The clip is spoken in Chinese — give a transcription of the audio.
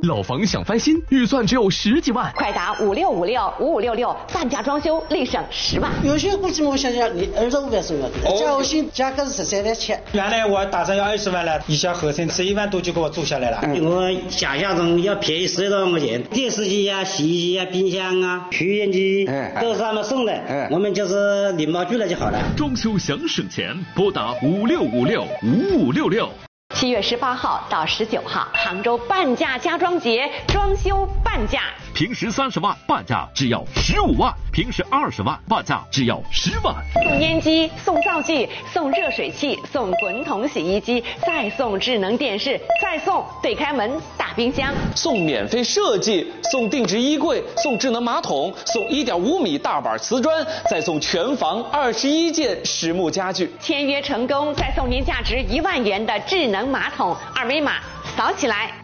老房想翻新，预算只有10几万， 快打56565566，半价装修立省10万。 有些估计我想想，你25万左右，加我新价格是13万7。 原来我打算要20万了，一下合成11万多就给我做下来了。 我想象中要便宜10多万块钱，电视机啊、洗衣机啊、冰箱啊、取烟机都是他们送的，我们就是礼貌拒了就好了。 装修想省钱，拨打56565566。 7月18号到19号，杭州半价家装节，装修半价。 平时30万，半价只要15万；平时20万，半价只要10万。 送烟机，送灶具，送热水器，送滚筒洗衣机，再送智能电视，再送对开门大冰箱， 送免费设计，送定制衣柜，送智能马桶，送1.5米大板瓷砖，再送全房21件实木家具。 签约成功，再送您价值1万元的智能马桶，二维码扫起来。